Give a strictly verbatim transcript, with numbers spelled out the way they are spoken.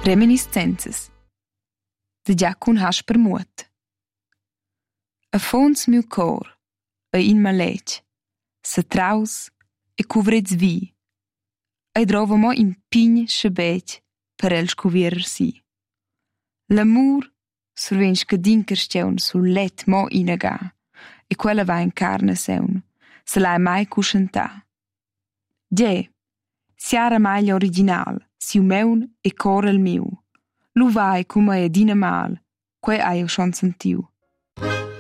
Reminiscences de Giacun Hasper Muot. A fons miu cor, a in maletg, sa traus e cuvrets vi, e drova mo in pign schabetg per el scovirer si. L'amur surven scadin carstgaun sul let mo inaga, e quella va in carne seun, se l'ha mai cuscientà. Gie, siara maglia original, siu meun e cor el miu. Lu vai come è dina mal, quei hai io schon sentiu.